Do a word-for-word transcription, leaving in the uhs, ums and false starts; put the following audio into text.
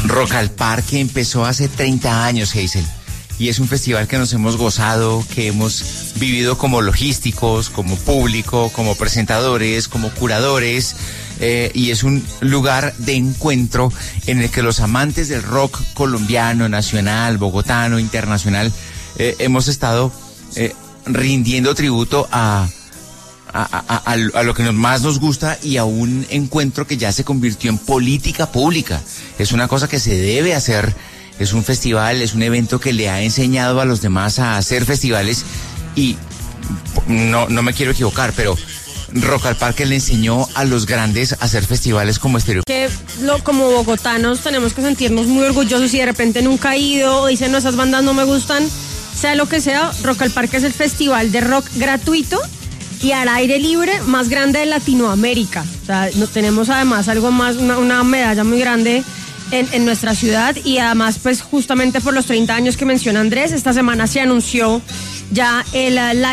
Rock al Parque empezó hace treinta años, Hazel. Y es un festival que nos hemos gozado, que hemos vivido como logísticos, como público, como presentadores, como curadores. Eh, y es un lugar de encuentro en el que los amantes del rock colombiano, nacional, bogotano, internacional, eh, hemos estado eh, rindiendo tributo a... A, a, a, a lo que nos más nos gusta y a un encuentro que ya se convirtió en política pública. Es una cosa que se debe hacer, es un festival, es un evento que le ha enseñado a los demás a hacer festivales y no, no me quiero equivocar, pero Rock al Parque le enseñó a los grandes a hacer festivales como Estéreo. Que lo, como bogotanos tenemos que sentirnos muy orgullosos y de repente nunca he ido o dicen no, esas bandas no me gustan, sea lo que sea, Rock al Parque es el festival de rock gratuito y al aire libre más grande de Latinoamérica. O sea, no, tenemos además algo más, una, una medalla muy grande en, en nuestra ciudad y además pues justamente por los treinta años que menciona Andrés, esta semana se anunció ya el uh, live